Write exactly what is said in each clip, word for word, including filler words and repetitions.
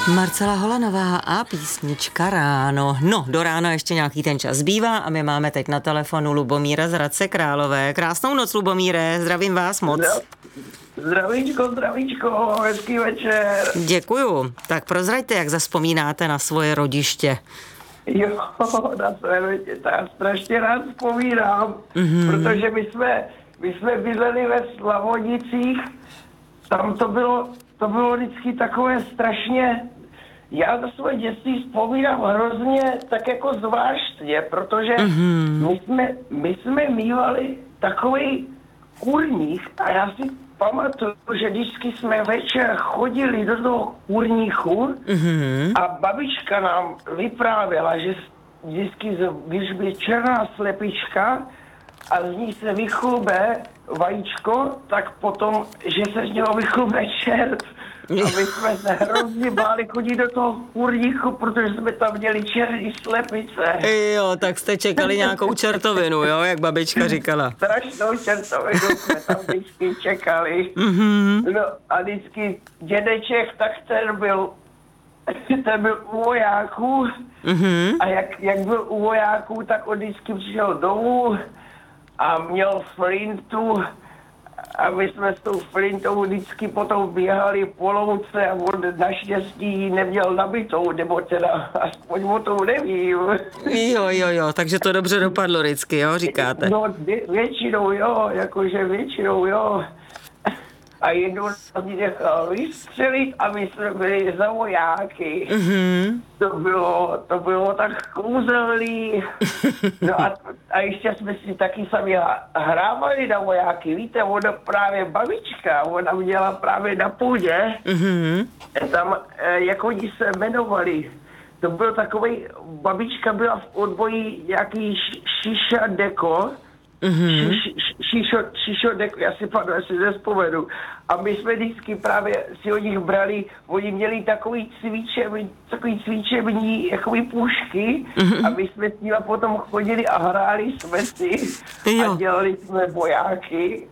Marcela Holanová a písnička Ráno. No, do rána ještě nějaký ten čas zbývá a my máme teď na telefonu Lubomíra z Hradce Králové. Krásnou noc, Lubomíre, zdravím vás moc. Zdravíčko, zdravíčko, hezký večer. Děkuju. Tak prozraďte, jak zavzpomínáte na svoje rodiště. Jo, na své rodiště, já strašně rád vzpomínám, mm-hmm. protože my jsme, my jsme bydleli ve Slavonicích, tam to bylo, to bylo vždycky takové strašně, já na svoje dětství vzpomínám hrozně tak jako zvláštně, protože mm-hmm. my jsme, my jsme mívali takový kurník a já si pamatuju, že vždycky jsme večer chodili do toho kurníku mm-hmm. a babička nám vyprávěla, že vždycky, když by černá slepička a z ní se vychlube vajíčko, tak potom, že se z něho vychlube čert. A my jsme se hrozně báli chodit do toho kurníku, protože jsme tam měli černý slepice. Jo, tak jste čekali nějakou čertovinu, jo, jak babička říkala. Strašnou čertovinu jsme tam vždycky čekali. Mm-hmm. No a vždycky dědeček, tak ten byl, ten byl u vojáků. Mm-hmm. A jak, jak byl u vojáků, tak on vždycky přišel domů a měl flintu. A my jsme s tou flintou vždycky potom běhali po louce a on naštěstí neměl nabitou, nebo teda aspoň o tom nevím. Jo, jo, jo, takže to dobře dopadlo vždycky, jo, říkáte? No vě, většinou jo, jakože většinou jo. A jednou nás nechal vystřelit a my jsme byli za vojáky. Mm-hmm. To bylo, to bylo tak kouzelný. No a, a ještě jsme si taky sami hrávali na vojáky. Víte, ona právě babička, ona měla právě na půdě. Mm-hmm. Tam, jak oni se jmenovali, to byl takovej, babička byla v odboji nějaký šiša deko. Mm-hmm. Šišo, šišo, já si panu, já si nespomenu. A my jsme vždycky právě si od nich brali, oni měli takový cvičební, takový cvičební, jakoby pušky, mm-hmm. a my jsme s nimi potom chodili a hráli jsme si jo. a dělali jsme vojáky.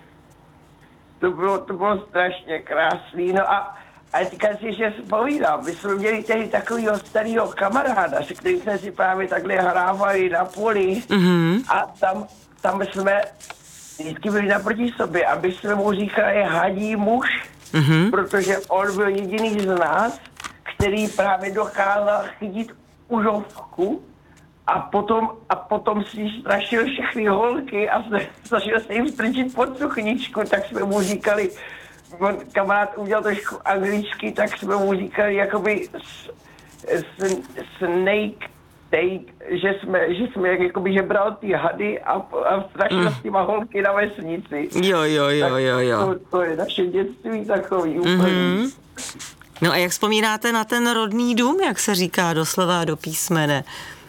To bylo, to bylo strašně krásný. No a, a teďka si že vzpomínám, my jsme měli tehdy takovýho starého kamaráda, se kterým jsme si právě takhle hrávali na poli, mm-hmm. a tam Tam jsme vždycky byli naproti sobě, aby jsme mu říkali hadí muž, mm-hmm. protože on byl jediný z nás, který právě dokázal chytit užovku a potom, a potom si strašil všechny holky a snažil se jim strčit pod suchničku, tak jsme mu říkali, on kamarád udělal trošku anglicky, tak jsme mu říkali jakoby s, s, snake, Tej, že jsme, že jsme jakoby, že bral ty hady a, a strašil mm. s těma holky na vesnici. Jo, jo, jo, jo, jo. To, to je naše dětství takový úplně. Mm-hmm. No a jak vzpomínáte na ten rodný dům, jak se říká doslova do písmene?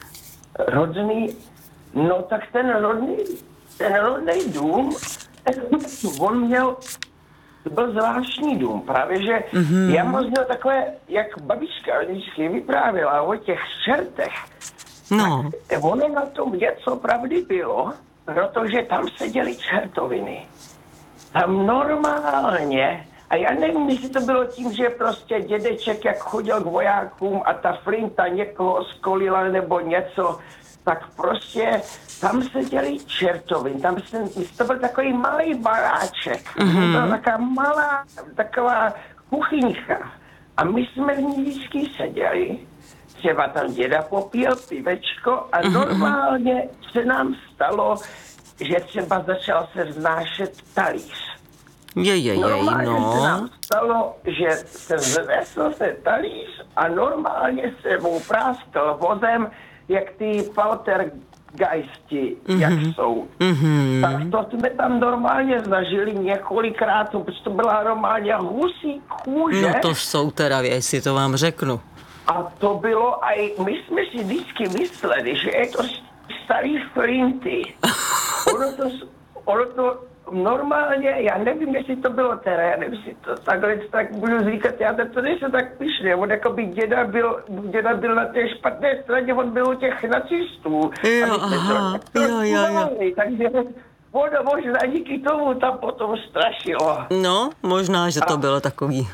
Rodný, no tak ten rodný, ten rodný dům, on měl, to byl zvláštní dům, právě že mm-hmm. já moc měl takové, jak babička vždycky vyprávěla o těch čertech. No. Tak ono na tom něco pravdy bylo, protože tam seděly čertoviny. Tam normálně, a já nevím, jestli to bylo tím, že prostě dědeček, jak chodil k vojákům a ta flinta někoho skolila nebo něco, tak prostě tam seděly čertoviny. Tam se, to byl takový malý baráček. Mm-hmm. To byla taková malá, taková kuchyňka. A my jsme v ní vždycky seděli. Třeba tam děda popíjel pivečko a normálně se nám stalo, že třeba začal se vznášet talíř. Je, je, je, normálně no. se nám stalo, že se vznesl se talíř a normálně se mu práskal vozem, jak ty poltergeisti, mm-hmm. jak jsou. Mm-hmm. Tak to jsme tam normálně zažili několikrát, protože to byla normálně husí kůže. No to jsou teda věci, to vám řeknu. A to bylo, a my jsme si vždycky mysleli, že je to starý flinty. Ono to, ono to normálně, já nevím, jestli to bylo teda, já nevím, jestli to takhle tak budu říkat, já to nejsem tak pyšný, on jako by děda byl, děda byl na té špatné straně, on byl u těch nacistů. Jo, aha, to, jo, jo, jo. Takže ono možná díky tomu tam potom strašilo. No, možná, že to bylo takový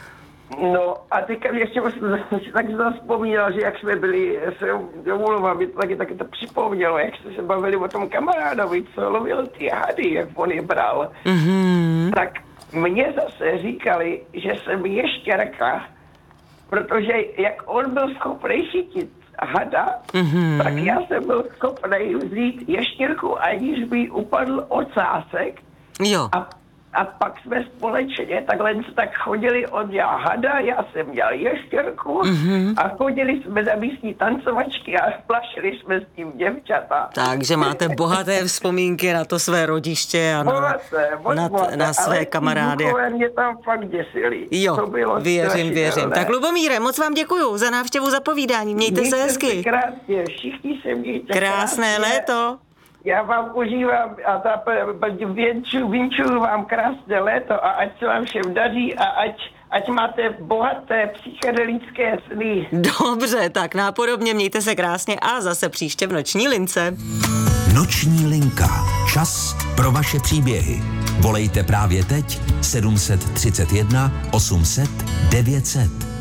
No a teďka ještě jsem si tak zavzpomínal, že jak jsme byli, se domluval, mi to taky, taky to připomnělo, jak jsme se bavili o tom kamarádovi, co lovil ty hady, jak on je bral. Mm-hmm. Tak mně zase říkali, že jsem ještěrka, protože jak on byl schopný chytit hada, mm-hmm. tak já jsem byl schopný vzít ještěrku, aniž by upadl ocásek. Jo. A A pak jsme společně takhle tak chodili, on dělal hada, já jsem dělal ještěrku mm-hmm. a chodili jsme na místní tancovačky a plašili jsme s tím děvčata. Takže máte bohaté vzpomínky na to své rodiště a na, bohaté, na, bohaté, na své kamarády. Ale mě tam fakt děsili. Jo, to bylo věřím, věřím. Tak Lubomíre, moc vám děkuju za návštěvu, za povídání. Mějte, mějte se hezky. Se krásně, všichni se mějte krásné krásně. léto. Já vám užívám a ta věnču, vinčuju vám krásné léto a ať se vám všem daří a ať, ať máte bohaté psychedelické sny. Dobře, tak nápodobně mějte se krásně a zase příště v Noční lince. Noční linka. Čas pro vaše příběhy. Volejte právě teď sedm set třicet jedna osm set devět set.